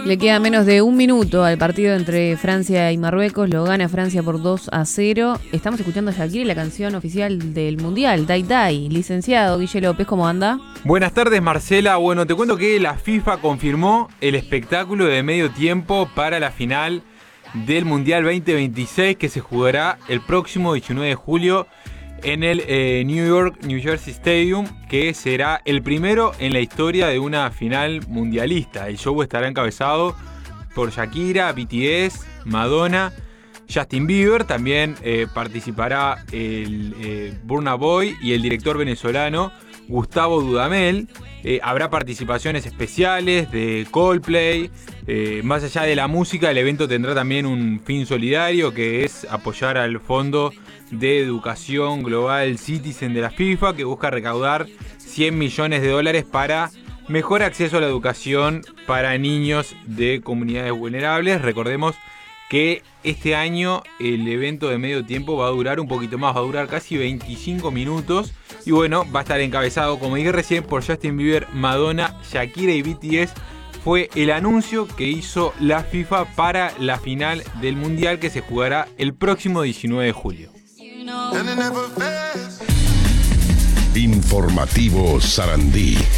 Le queda menos de un minuto al partido entre Francia y Marruecos. Lo gana Francia por 2-0. Estamos escuchando a Shakira y la canción oficial del Mundial, Dai Dai. Licenciado Guille López, ¿cómo anda? Buenas tardes, Marcela. Bueno, te cuento que la FIFA confirmó el espectáculo de medio tiempo para la final del Mundial 2026 que se jugará el próximo 19 de julio en el New Jersey Stadium, que será el primero en la historia de una final mundialista. El show estará encabezado por Shakira, BTS, Madonna, Justin Bieber. También participará el Burna Boy y el director venezolano Gustavo Dudamel. Habrá participaciones especiales de Coldplay. Más allá de la música, el evento tendrá también un fin solidario, que es apoyar al Fondo de Educación Global Citizen de la FIFA, que busca recaudar $100 millones para mejor acceso a la educación para niños de comunidades vulnerables. Recordemos que este año el evento de medio tiempo va a durar un poquito más, va a durar casi 25 minutos. Y bueno, va a estar encabezado, como dije recién, por Justin Bieber, Madonna, Shakira y BTS. Fue el anuncio que hizo la FIFA para la final del Mundial, que se jugará el próximo 19 de julio. Informativo Sarandí.